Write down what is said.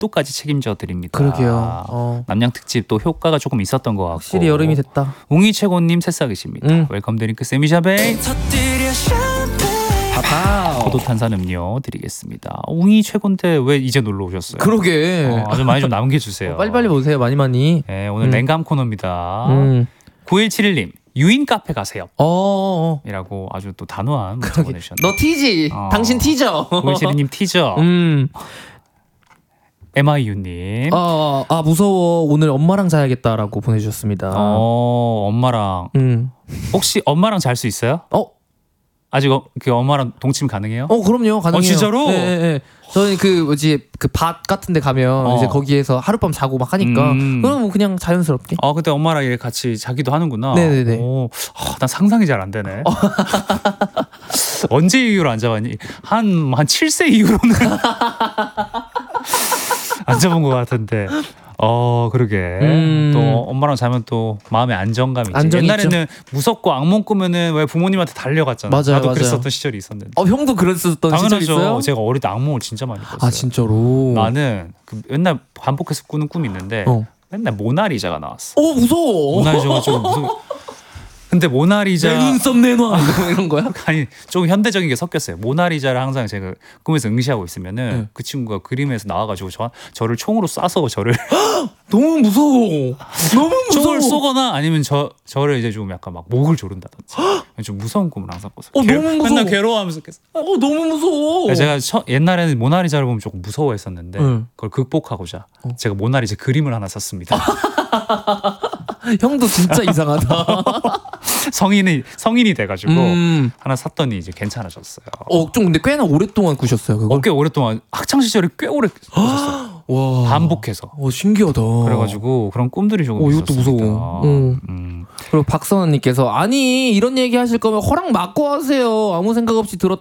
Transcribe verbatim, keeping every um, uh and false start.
입도까지 책임져 드립니다. 그러게요. 어. 남양 특집 또 효과가 조금 있었던 것 같고. 확실히 여름이 됐다. 웅이 최고님 새싹이십니다. 음. 웰컴 드링크 세미샤베이. 파파오. 포도 탄산 음료 드리겠습니다. 웅이 최고인데 왜 이제 놀러 오셨어요? 그러게. 어, 아주 많이 좀 남겨주세요. 어, 빨리빨리 오세요. 많이 많이. 네, 오늘 음. 랭감 코너입니다. 음. 구일칠일님 유인 카페 가세요. 어. 이라고 아주 또 단호한 문자 그러게. 보내주셨네요. 너 티지. 어. 당신 티죠. 구일칠이님 티저. 음. 엠아이유님. 아, 아 무서워. 오늘 엄마랑 자야겠다라고 보내주셨습니다. 어 엄마랑 음. 혹시 엄마랑 잘 수 있어요? 어. 아직 어, 그 엄마랑 동침 가능해요? 어 그럼요. 가능해요. 어, 진짜로? 네, 네, 네. 저희 그 뭐지 그 밭 같은데 가면 어. 이제 거기에서 하룻밤 자고 막 하니까 음. 그럼 뭐 그냥 자연스럽게. 아 그때 엄마랑 이렇게 같이 자기도 하는구나. 네네네. 오, 아, 난 상상이 잘 안 되네. 언제 이후로 안 잡았니? 한한 칠 세 이후로는 안 잡은 것 같은데. 어 그러게. 음. 또 엄마랑 자면 또 마음의 안정감이 있지. 안정이 옛날에는 무섭고 악몽 꾸면은 왜 부모님한테 달려갔잖아. 맞아요, 나도 맞아요. 그랬었던 시절이 있었는데. 어 형도 그랬었던 시절 당연하죠. 있어요? 제가 어릴 때 악몽을 진짜 많이 꿨어요. 아 진짜로. 나는 그 맨날 반복해서 꾸는 꿈이 있는데 어. 맨날 모나리자가 나왔어. 어 무서워. 모나리자가 좀 무서워. 근데 모나리자 내 눈썹 내놔 이런 거야? 아니 좀 현대적인 게 섞였어요. 모나리자를 항상 제가 꿈에서 응시하고 있으면은 네. 그 친구가 그림에서 나와가지고 저 저를 총으로 쏴서 저를 너무 무서워. 너무 무서워. 총을 쏘거나 아니면 저 저를 이제 좀 약간 막 목을 조른다든지 좀 무서운 꿈을 항상 꿨어요. 어, 너무 무서워. 맨날 괴로워하면서 깼어. 어 너무 무서워. 제가 처, 옛날에는 모나리자를 보면 조금 무서워했었는데 응. 그걸 극복하고자 어. 제가 모나리자 그림을 하나 샀습니다. 형도 진짜 이상하다. 성인이 성인이 돼가지고 음. 하나 샀더니 이제 괜찮아졌어요. 어 좀 근데 꽤나 오랫동안 꾸셨어요 그걸. 어, 꽤 오랫동안 학창 시절에 꽤 오래 꿨었어요. 와. 반복해서. 어 신기하다. 그래가지고 그런 꿈들이 조금 어, 이것도 있었습니다. 무서워. 음. 음. 그리고 박선아님께서 아니 이런 얘기 하실 거면 허락 받고 하세요. 아무 생각 없이 들었.